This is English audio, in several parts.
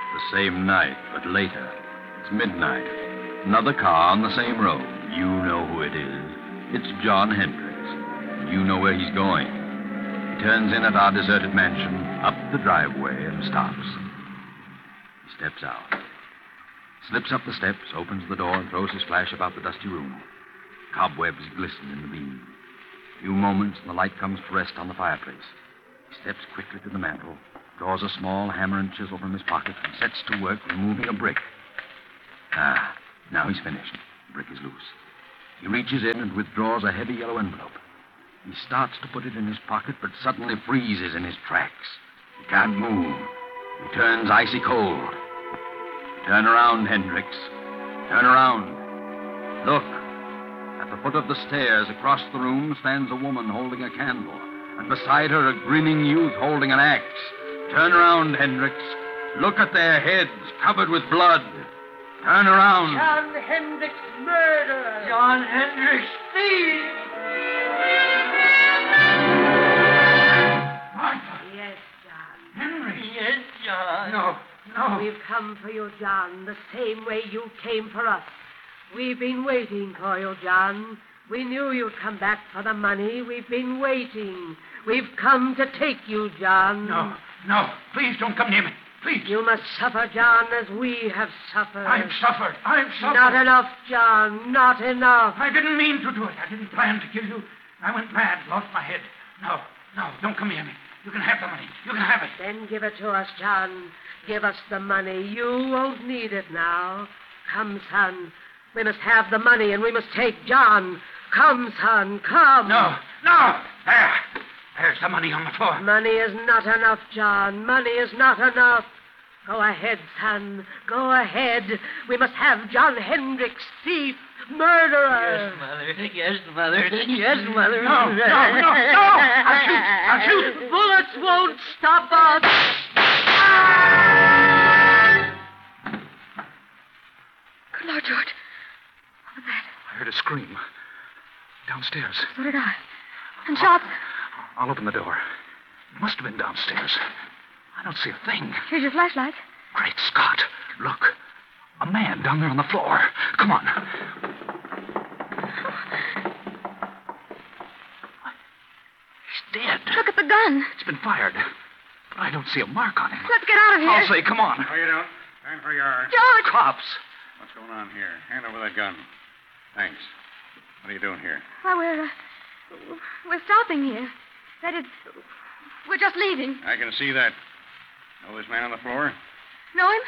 The same night, but later. It's midnight. Another car on the same road. You know who it is. It's John Hendricks. You know where he's going. He turns in at our deserted mansion, up the driveway, and stops. He steps out. Slips up the steps, opens the door, and throws his flash about the dusty room. Cobwebs glisten in the beam. A few moments, and the light comes to rest on the fireplace. He steps quickly to the mantel, draws a small hammer and chisel from his pocket, and sets to work removing a brick. Now he's finished. The brick is loose. He reaches in and withdraws a heavy yellow envelope. He starts to put it in his pocket, but suddenly freezes in his tracks. He can't move. He turns icy cold. Turn around, Hendricks. Turn around. Look. At the foot of the stairs across the room stands a woman holding a candle, and beside her a grinning youth holding an axe. Turn around, Hendricks. Look at their heads covered with blood. Turn around. John Hendricks, murderer. John Hendricks, thief. Martha. Yes, John. Henry. Yes, John. No. We've come for you, John, the same way you came for us. We've been waiting for you, John. We knew you'd come back for the money. We've been waiting. We've come to take you, John. No. Please don't come near me. Please. You must suffer, John, as we have suffered. I've suffered. Not enough, John. Not enough. I didn't mean to do it. I didn't plan to kill you. I went mad, lost my head. No. Don't come near me. You can have the money. You can have it. Then give it to us, John. Give us the money. You won't need it now. Come, son. We must have the money, and we must take John. Come, son, come. No. There's the money on the floor. Money is not enough, John. Money is not enough. Go ahead, son. Go ahead. We must have John Hendricks, thief, murderer. Yes, Mother. Yes, Mother. No. I'll shoot. Bullets won't stop us. Good Lord, George. What was that? I heard a scream. Downstairs. So did I. And shots. I'll open the door. It must have been downstairs. I don't see a thing. Here's your flashlight. Great Scott. Look. A man down there on the floor. Come on. He's dead. Look at the gun. It's been fired. But I don't see a mark on him. Let's get out of here. I'll say, come on. No, you don't. Stand where you are. George! Cops. What's going on here? Hand over that gun. Thanks. What are you doing here? Why, we're stopping here. That is, we're just leaving. I can see that. Know this man on the floor? Know him?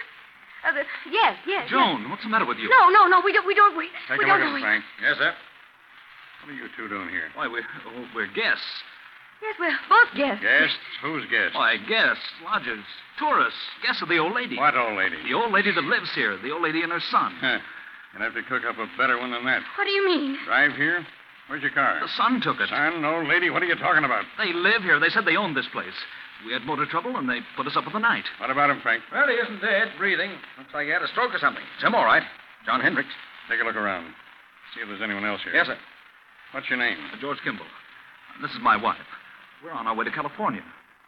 Yes. Joan, what's the matter with you? No, we don't. Take we a don't look at know him, him. Frank. Yes, sir. What are you two doing here? Why, we're guests. Yes, we're both guests. Guests? Who's guests? Why, guests, lodgers, tourists, guests of the old lady. What old lady? The old lady that lives here, the old lady and her son. You'll have to cook up a better one than that. What do you mean? Drive here? Where's your car? The son took it. Son, old lady, what are you talking about? They live here. They said they owned this place. We had motor trouble, and they put us up for the night. What about him, Frank? Well, he isn't dead, breathing. Looks like he had a stroke or something. It's him, all right. John Hendricks. Take a look around. See if there's anyone else here. Yes, sir. What's your name? George Kimball. This is my wife. We're on our way to California.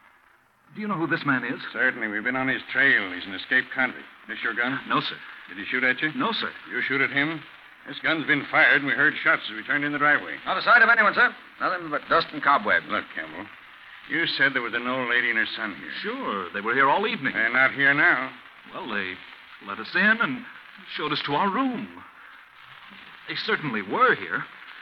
Do you know who this man is? Certainly. We've been on his trail. He's an escaped convict. This your gun? No, sir. Did he shoot at you? No, sir. You shoot at him? This gun's been fired, and we heard shots as we turned in the driveway. Not a sight of anyone, sir. Nothing but dust and cobwebs. Look, Campbell, you said there was an old lady and her son here. Sure. They were here all evening. They're not here now. Well, they let us in and showed us to our room. They certainly were here.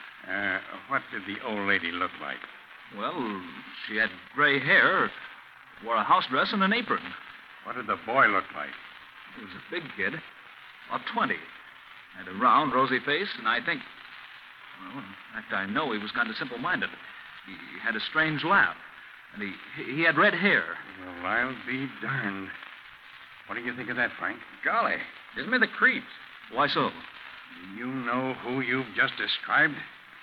What did the old lady look like? Well, she had gray hair, wore a house dress and an apron. What did the boy look like? He was a big kid, about 20. Had a round, rosy face, and I think... Well, in fact, I know he was kind of simple-minded. He had a strange laugh, and he had red hair. Well, I'll be darned. What do you think of that, Frank? Golly, gives me the creeps. Why so? Do you know who you've just described?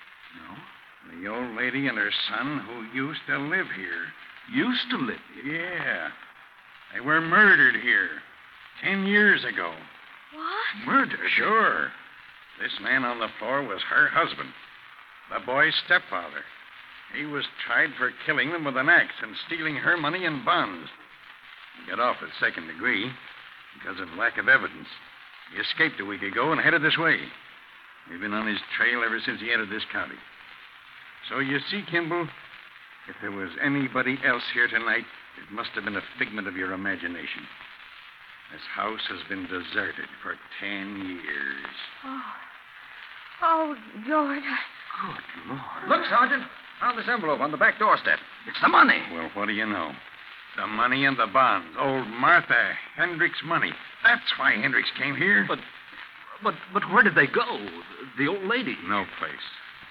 No. The old lady and her son who used to live here. Used to live here? Yeah. They were murdered here 10 years ago. What? Murdered? Sure. This man on the floor was her husband, the boy's stepfather. He was tried for killing them with an axe and stealing her money and bonds. He got off with second degree. because of lack of evidence. He escaped a week ago and headed this way. We've been on his trail ever since he entered this county. So you see, Kimball, if there was anybody else here tonight, it must have been a figment of your imagination. This house has been deserted for 10 years. Oh, George. Good Lord. Look, Sergeant. Found this envelope on the back doorstep. It's the money. Well, what do you know? The money and the bonds. Old Martha Hendricks' money. That's why Hendricks came here. But where did they go? The old lady. No place.